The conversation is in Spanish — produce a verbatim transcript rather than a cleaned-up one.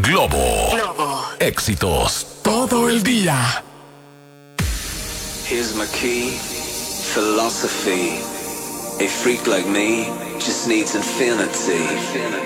Globo. Globo. Éxitos todo el día. Here's my key, philosophy. A freak like me just needs infinity.